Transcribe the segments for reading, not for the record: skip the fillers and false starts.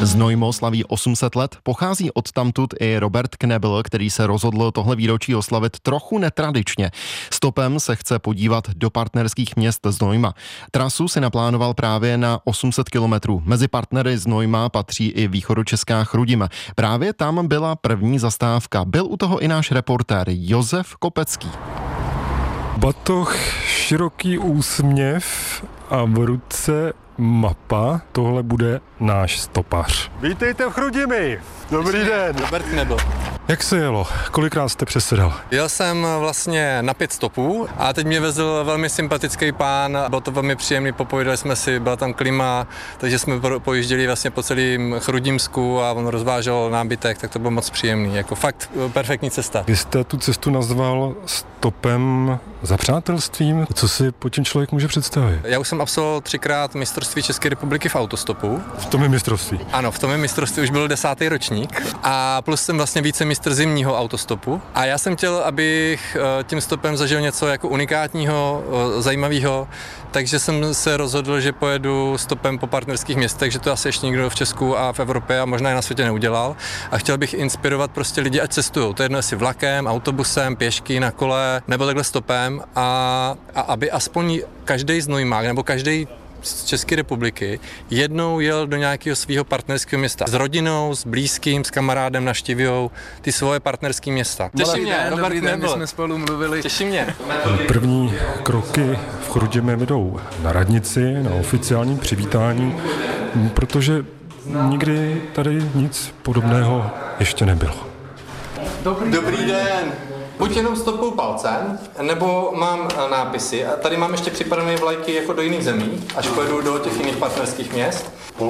Znojmo slaví 800 let, pochází odtamtud i Robert Knebel, který se rozhodl tohle výročí oslavit trochu netradičně. Stopem se chce podívat do partnerských měst Znojma. Trasu si naplánoval právě na 800 kilometrů. Mezi partnery Znojma patří i východočeská Chrudim. Právě tam byla první zastávka. Byl u toho i náš reportér Josef Kopecký. Batoh, široký úsměv a v ruce mapa, tohle bude náš stopař. Vítejte v Chrudimi! Dobrý den! Robert Knebel. Jak se jelo? Kolikrát jste přesedal? Jel jsem vlastně na 5 stopů a teď mě vezl velmi sympatický pán, bylo to velmi příjemný, popovídali jsme si, byla tam klima, takže jsme pojížděli vlastně po celém Chrudimsku a on rozvážel nábytek, tak to bylo moc příjemný, jako fakt perfektní cesta. Vy jste tu cestu nazval stopem za přátelstvím, co si po tím člověk může představit? Já už jsem absolvoval 3krát mistrovství České republiky v autostopu. V tom je mistrovství? Ano, v tom je mistrovství, už byl 10. ročník a plus jsem vlastně vícemistr zimního autostopu a já jsem chtěl, abych tím stopem zažil něco jako unikátního, zajímavého, takže jsem se rozhodl, že pojedu stopem po partnerských městech, že to asi ještě nikdo v Česku a v Evropě a možná i na světě neudělal a chtěl bych inspirovat prostě lidi, ať cestujou. To je jedno, jestli vlakem, autobusem, pěšky, na kole nebo takhle stopem a aby aspoň každý znojmák nebo každý z České republiky jednou jel do nějakého svého partnerského města. S rodinou, s blízkým, s kamarádem navštěvujou ty svoje partnerské města. Těší mě, Robert Knebel. My jsme spolu mluvili. Těší mě. První kroky v Chrudimi vedou na radnici, na oficiální přivítání, protože nikdy tady nic podobného ještě nebylo. Dobrý den. Buď jenom stopou palcem, nebo mám nápisy. A tady mám ještě připravené vlajky jako do jiných zemí, až pojedu do těch jiných partnerských měst.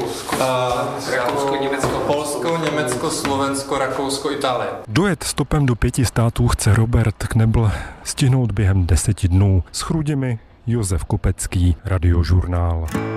Polsko, Německo, Slovensko, Rakousko, Itálie. Dojet stopem do 5 států chce Robert Knebel stihnout během 10 dnů. S Chrudimi Josef Kopecký, Radiožurnál.